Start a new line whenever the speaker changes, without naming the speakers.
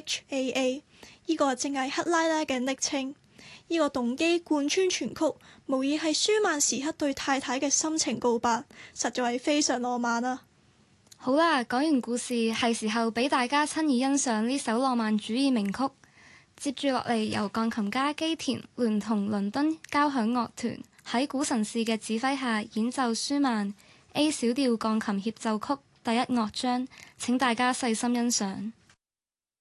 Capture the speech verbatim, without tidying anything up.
H A A， 呢個正係克拉拉嘅昵稱。呢個動機貫穿全曲，無疑係舒曼時刻對太太嘅深情告白，實在係非常浪漫啊！
好啦，講完故事，係時候俾大家親耳欣賞呢首浪漫主義名曲。接住落嚟，由鋼琴家基田聯同倫敦交響樂團喺古神士嘅指揮下演奏舒曼 A 小調鋼琴協奏曲第一樂章，請大家細心欣賞。